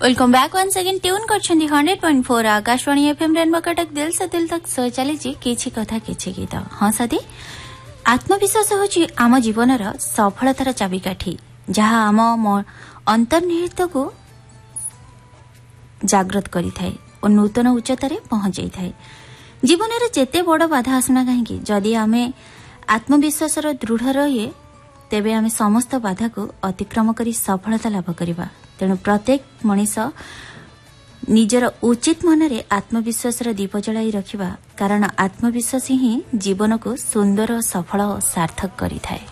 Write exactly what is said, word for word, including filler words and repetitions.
Welcome back one second tune करछंदी hundred point four Akashvani FM rainbow Cuttack दिल से दिल तक सो चलीची किछि कथा किछि गीत। हाँ साथी, आत्मविश्वास होची आम जीवनर सफलतार चाबिकाठी, जहा आम अंतर्निहित को जागृत करिथाय और नूतन उच्चतारे पहुंचाई थाए। जीवनर जेते बड़ बाधा आसना कहीं जदि आमे आत्मविश्वासर दृढ़ रहे तेबे आमे समस्त बाधा को अतिक्रम करी सफलता लाभ करिबा। तेणु प्रत्येक मनीष निजर उचित मनरे आत्मविश्वास दीप जलाई रखिबा, कारण आत्मविश्वास ही जीवन को सुंदर सफल और सार्थक करिथाए।